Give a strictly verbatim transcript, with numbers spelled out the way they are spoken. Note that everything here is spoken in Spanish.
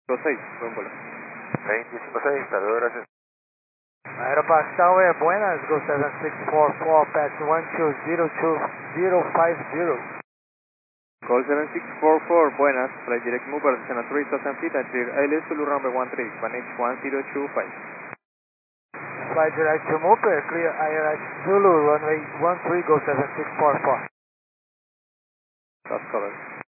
seis, buen vuelo. veinticinco seis, saludos, gracias. Aeropax Tower, buenas, Go seven six four four, patch one two zero two zero five zero. Call seven six four four, buenas, flight direct mover, descend at three thousand feet, and clear I L S Zulu runway one three, one H one zero two five. Flight direct to Mooper, clear I L S Zulu, runway one three, Go seven six four four. That's correct.